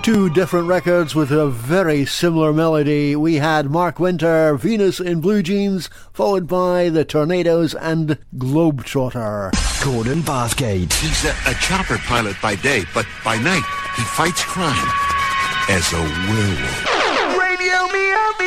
Two different records with a very similar melody. We had Mark Winter, Venus in Blue Jeans, followed by the Tornadoes and Globetrotter. Gordon Bathgate. He's a chopper pilot by day, but by night he fights crime as a werewolf.